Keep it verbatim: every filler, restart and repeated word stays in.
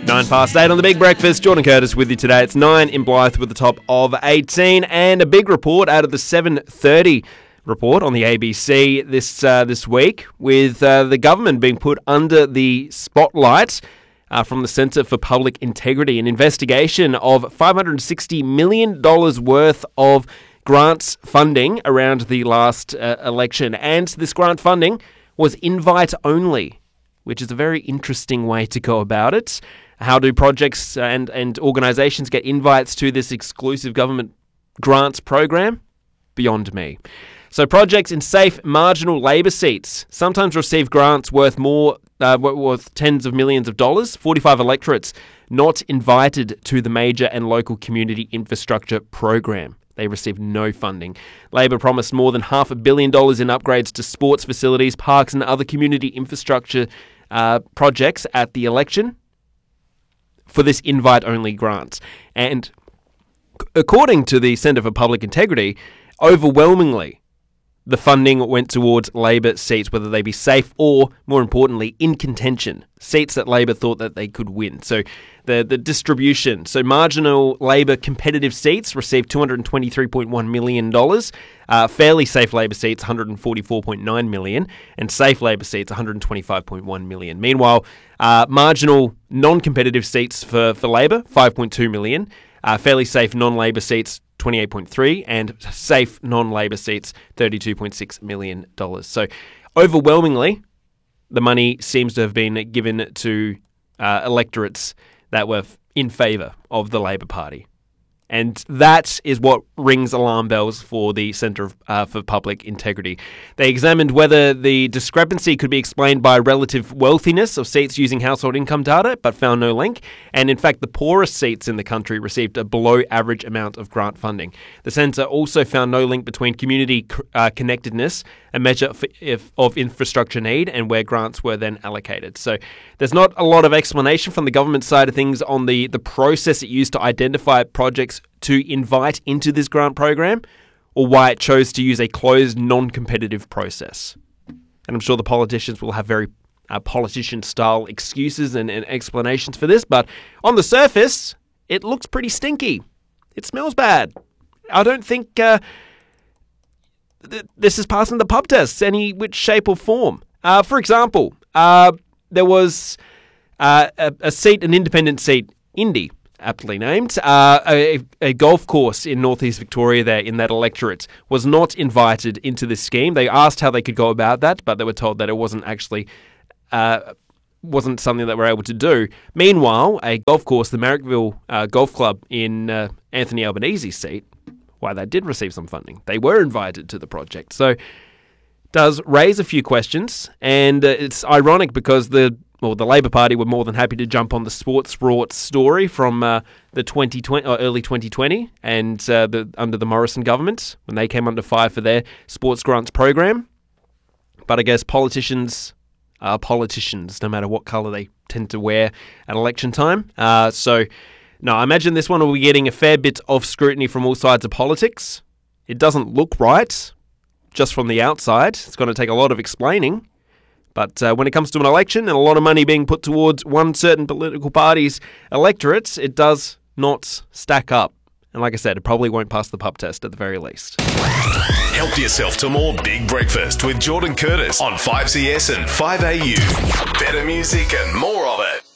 Nine past eight on the Big Breakfast. Jordan Curtis with you today. It's nine in Blyth with the top of eighteen, and a big report out of the seven thirty report on the A B C this uh, this week, with uh, the government being put under the spotlight uh, from the Centre for Public Integrity. An investigation of five hundred sixty million dollars worth of grants funding around the last uh, election, and this grant funding was invite only, which is a very interesting way to go about it. How do projects and, and organisations get invites to this exclusive government grants program? Beyond me. So projects in safe marginal Labor seats sometimes receive grants worth more, uh, worth tens of millions of dollars. forty-five electorates not invited to the major and local community infrastructure program. They received no funding. Labor promised more than half a billion dollars in upgrades to sports facilities, parks and other community infrastructure uh, projects at the election for this invite-only grant. And according to the Centre for Public Integrity, overwhelmingly, the funding went towards Labor seats, whether they be safe or, more importantly, in contention, seats that Labor thought that they could win. So the, the distribution, so marginal Labor competitive seats received two hundred twenty-three point one million dollars, uh, fairly safe Labor seats one hundred forty-four point nine million dollars, and safe Labor seats one hundred twenty-five point one million dollars. Meanwhile, uh, marginal non-competitive seats for, for Labor, five point two million dollars, uh, fairly safe non-Labor seats, twenty-eight point three, and safe non-Labor seats, thirty-two point six million dollars. So overwhelmingly, the money seems to have been given to uh, electorates that were in favour of the Labor Party. And that is what rings alarm bells for the Centre uh, for Public Integrity. They examined whether the discrepancy could be explained by relative wealthiness of seats using household income data, but found no link. And in fact, the poorest seats in the country received a below-average amount of grant funding. The Centre also found no link between community uh, connectedness, a measure of, if, of infrastructure need, and where grants were then allocated. So there's not a lot of explanation from the government side of things on the, the process it used to identify projects to invite into this grant program, or why it chose to use a closed, non-competitive process. And I'm sure the politicians will have very uh, politician-style excuses and, and explanations for this, but on the surface, it looks pretty stinky. It smells bad. I don't think uh, th- this is passing the pub tests any which shape or form. Uh, for example, uh, there was uh, a, a seat, an independent seat, Indy, aptly named, uh, a, a golf course in northeast Victoria there in that electorate was not invited into this scheme. They asked how they could go about that, but they were told that it wasn't actually uh, wasn't something that we're able to do. Meanwhile, a golf course, the Merrickville uh, Golf Club in uh, Anthony Albanese's seat, why they did receive some funding. They were invited to the project. So it does raise a few questions, and uh, it's ironic because the Well, the Labor Party were more than happy to jump on the sports rorts story from uh, the twenty twenty or early twenty twenty, and uh, the under the Morrison government when they came under fire for their sports grants program. But I guess politicians are politicians, no matter what colour they tend to wear at election time. Uh, so, no, I imagine this one will be getting a fair bit of scrutiny from all sides of politics. It doesn't look right, just from the outside. It's going to take a lot of explaining. But uh, when it comes to an election and a lot of money being put towards one certain political party's electorates, it does not stack up. And like I said, it probably won't pass the pub test at the very least. Help yourself to more Big Breakfast with Jordan Curtis on five C S and five A U. Better music and more of it.